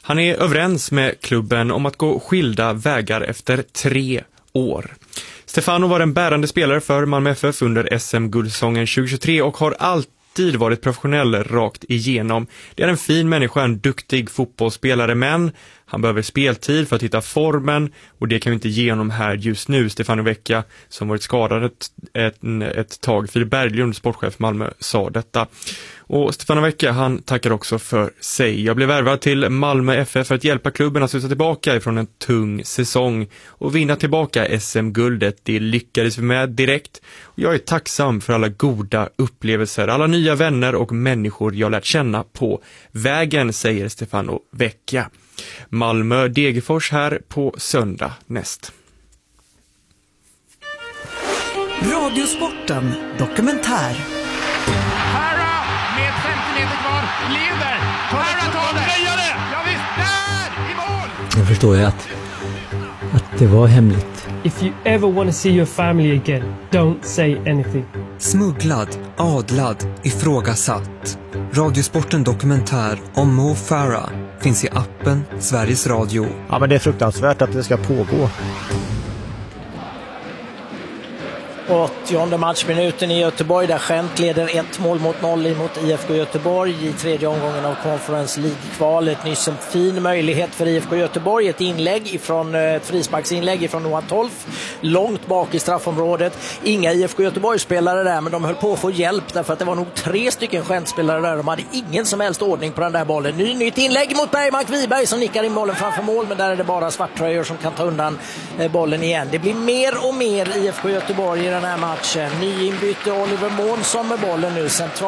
Han är överens med klubben om att gå skilda vägar efter 3 år. Stefano var en bärande spelare för Malmö FF under SM-guldsäsongen 2023 och har alltid varit professionell rakt igenom. Det är en fin människa, en duktig fotbollsspelare, men han behöver speltid för att hitta formen och det kan vi inte ge honom här just nu. Stefano Vecchia, som varit skadad ett tag, Filip Berglund, sportchef Malmö, sa detta. Och Stefano Vecchia, han tackar också för sig. Jag blev värvad till Malmö FF för att hjälpa klubben att sluta tillbaka ifrån en tung säsong och vinna tillbaka SM-guldet. Det lyckades vi med direkt. Och jag är tacksam för alla goda upplevelser, alla nya vänner och människor jag lärt känna på vägen, säger Stefano Vecchia. Malmö-Degerfors här på söndag näst. Radiosporten dokumentär. Para med 50 meter kvar, leder. Para tar det. Ja visst, där i mål. Jag förstår ju att det var hemligt. If you ever want to see your family again, don't say anything. Smugglad, adlad, ifrågasatt. Radiosporten dokumentär om Mo Farah finns i appen Sveriges Radio. Ja, men det är fruktansvärt att det ska pågå. 80:e matchminuten i Göteborg där Gent leder 1-0 mot IFK Göteborg i tredje omgången av Conference League-kvalet. Nyss en fin möjlighet för IFK Göteborg, ett frisparksinlägg ifrån Noah Tolf långt bak i straffområdet. Inga IFK Göteborg-spelare där, men de höll på att få hjälp därför att det var nog 3 stycken Gent-spelare där. De hade ingen som helst ordning på den där bollen. Nytt inlägg mot Bergmark Wiberg som nickar in bollen framför mål, men där är det bara svarttröjor som kan ta undan bollen igen. Det blir mer och mer IFK Göteborg i den här matchen. Nyinbytte Oliver Månsson med bollen nu centralt.